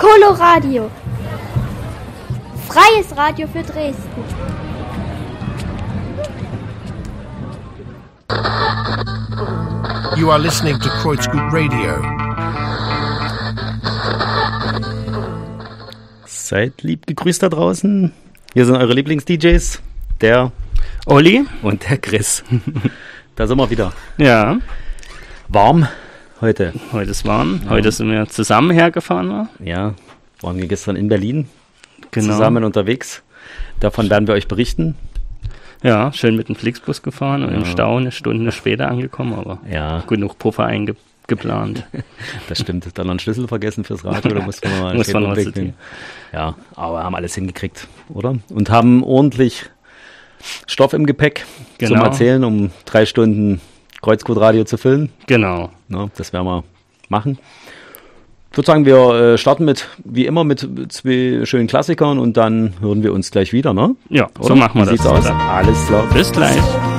Coloradio. Freies Radio für Dresden. You are listening to Kreuzgut Radio. Seid lieb gegrüßt da draußen. Hier sind eure Lieblings-DJs, der Olli und der Chris. Da sind wir wieder. Ja. Warm heute. Heute ist warm. Ja. Heute sind wir zusammen hergefahren. Ja, waren wir gestern in Berlin zusammen unterwegs. Davon werden wir euch berichten. Ja, schön mit dem Flixbus gefahren und im Stau eine Stunde später angekommen, aber genug Puffer eingeplant. Das stimmt. Dann einen Schlüssel vergessen fürs Radio, da mussten wir mal was nehmen. Ja, aber haben alles hingekriegt, oder? Und haben ordentlich Stoff im Gepäck zum Erzählen, um 3 Stunden Kreuzgut-Radio zu füllen. Genau. Ja, das werden wir machen. Ich würde sagen, wir starten wie immer mit 2 schönen Klassikern und dann hören wir uns gleich wieder, ne? Ja, oder? so machen wir das. Sieht's aus? Alles klar. Bis gleich.